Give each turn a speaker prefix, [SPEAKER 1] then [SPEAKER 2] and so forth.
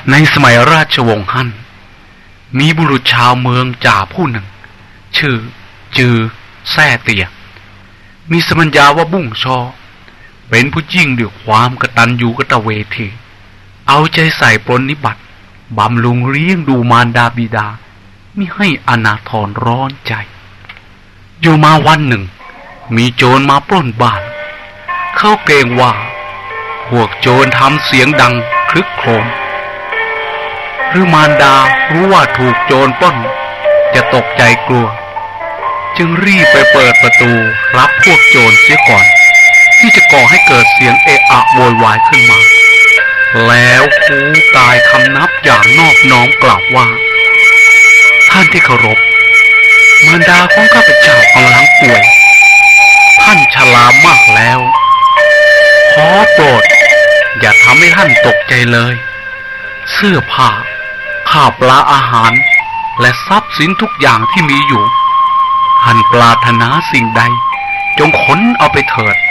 [SPEAKER 1] ในสมัยราชวงศ์ฮั่นมีบุรุษชาวเมืองจ่าผู้หนึ่งชื่อจือแซ่เตียมีสมัญญาว่าบุ้งชอเป็นผู้ยิ่งด้วยความกตัญญูกตเวทีเอาใจใส่ปรนนิบัติบำรุงเลี้ยงดูมารดาบิดามิให้อนาถรร้อนใจอยู่มาวันหนึ่งมีโจรมาปล้นบ้านเขาเกรงว่าพวกโจรทำเสียงดังครึกโครมหรือมารดารู้ว่าถูกโจรปล้นจะตกใจกลัวจึงรีบไปเปิดประตูรับพวกโจรเสียก่อนที่จะก่อให้เกิดเสียงเอะอะโวยวายขึ้นมาแล้วคูกายคำนับอย่างนอบน้อมกล่าวว่าท่านที่เคารพมารดาของข้าพเจ้ากำลังป่วยท่านชรามากแล้วขอโปรดอย่าทำให้ท่านตกใจเลยเสื้อผ้าข้าวปลาอาหารและทรัพย์สินทุกอย่างที่มีอยู่ท่านปรารถนาสิ่งใดจงขนเอาไปเถิด